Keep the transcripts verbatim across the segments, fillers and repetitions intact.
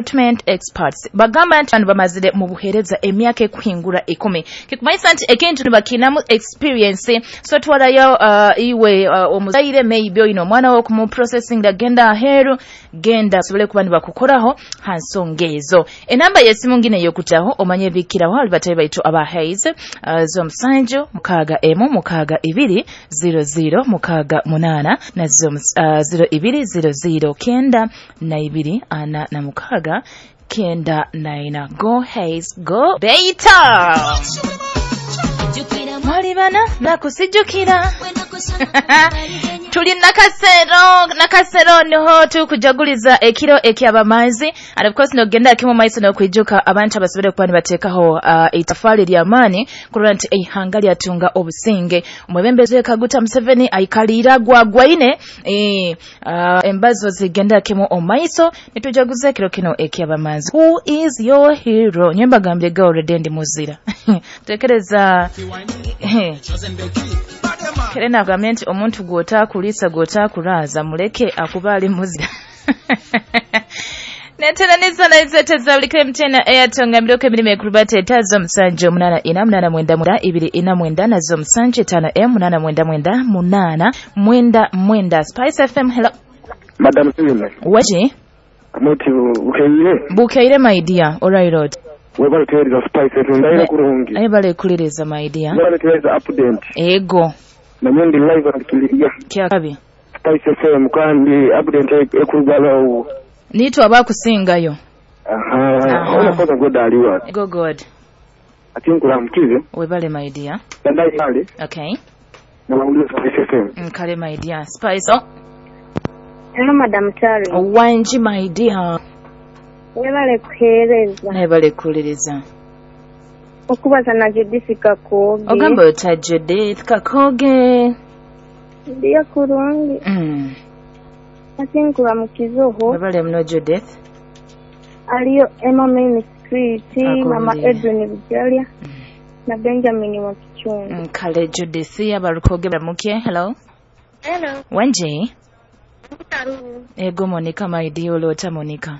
recruitment experts bagamba nti bano bamazire mu buhereza emyaka ekwingura ekumi kikumanyisa nti ekintu nibakinamu experience so twalayo uh, iwe uh, omuzaire maybe oyina omwana wo kumu processing genda aheru genda sobole kuba nibakukoraho hansonga ezo enamba yesimu ngine yokutaho omanye bikira wali batayi baitu aba Hayes uh, zo msanjo mukaga emu mukaga ibiri zero zero mukaga munana na zo uh, zero ibiri zero zero kenda na ibiri ana na mukaga kenda na ina. Go Hayes, go Beta. Mwalibana nakusijukira tuli nakasero nakasero niho tukujaguliza ekiro ekyabamazi and of course no genda kimo maiso no kwijuka abantu abasubire kwani batekaho uh, itafali lya mani kurant ehanga lya tunga obusinge umwebembeze Kaguta Museveni aikalira gwagwaine eh uh, embazo zigenda kimo omaiso nitujaguza ekiro kino ekyabamazi. Who is your hero? Nyemba gambye ga already ndi muzira tekereza Kerena gamente omuntu gwota kulisa gwota kuraza muleke akubali muzira. Netena nisa izete zablikire mtena Airtonga mdoke milime kurubate tazo msanje munana ina munana mwenda mwenda ibiri ina mwenda na zo msanje tana M munana mwenda mwenda munana mwenda mwenda. Spice F M, hello Madam Sile waji muti ukeire bukeire my dear alright road webale tereza Spice F M ndaira kurungi ayebale kulireza my dear webale tereza update ego na mwendi live akiliria kya kabi Spice F M kandi update ekurugalo nitu abakusingayo aha ona koza godali wa go god atinkura mkize webale my dear ndai yale okay na wanguliza Spice F M nkale my dear Spice oh hello Madam Tari wanji my dear webale kuhereza webale kuliriza okubaza na Judith Kakoge ogamba ota Judith Kakoge ndiya kurungi mm atinkura mukizoho webale mno Judith aliyo Emma Main Street mama Edwin Bujalia mm. na Benjamin Wakichungu nkale Judith yabarukoge bamuke. Hello hello wanji Taru ego Monica my dear lota Monica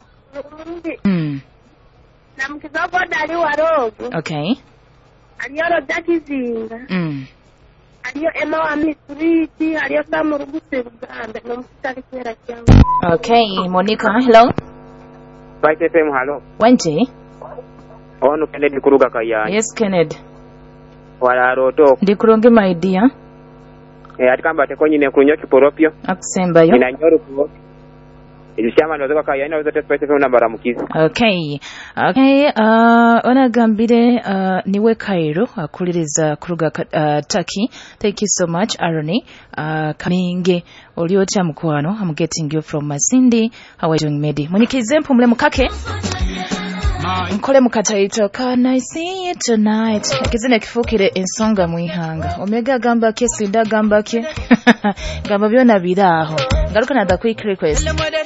mm na mkizogo dali warogo okay aliyo Rodaki Zinga mm aliyo Emma wa Street aliyo Samuruguse Uganda no mkitali kera kyangu. Okay Monica, hello Spice F M, hello wanji ono Kennedy kuruga kaya. Yes Kennedy wala roto ndikurunge my dear eh atikamba tekonyine kunyo kiporopyo akusembayo ina nyoro ko ilishama ndoza kaya ina zote Spice F M nambara mukizi. Okay okay uh ona gambire uh niwe Cairo akuliriza kuruga uh, Turkey. Thank you so much Aroni uh kaminge oliota mkwano. I'm getting you from Masindi. How are you doing Medi munikize mpumle mukake nkole mukataito can I see you tonight kizine kifukire ensonga muihanga omega gamba ke sinda gamba ke gamba byona biraho ngaruka nada quick request